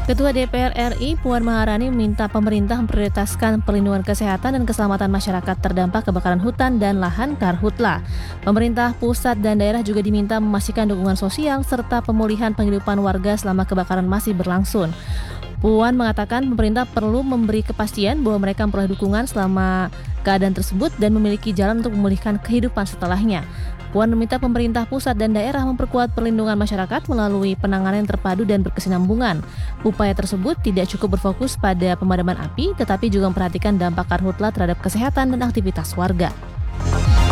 Ketua DPR RI Puan Maharani meminta pemerintah memprioritaskan perlindungan kesehatan dan keselamatan masyarakat terdampak kebakaran hutan dan lahan karhutla. Pemerintah pusat dan daerah juga diminta memastikan dukungan sosial serta pemulihan penghidupan warga selama kebakaran masih berlangsung. Puan mengatakan pemerintah perlu memberi kepastian bahwa mereka memperoleh dukungan selama keadaan tersebut dan memiliki jalan untuk memulihkan kehidupan setelahnya. Puan meminta pemerintah pusat dan daerah memperkuat perlindungan masyarakat melalui penanganan yang terpadu dan berkesinambungan. Upaya tersebut tidak cukup berfokus pada pemadaman api, tetapi juga memperhatikan dampak karhutla terhadap kesehatan dan aktivitas warga.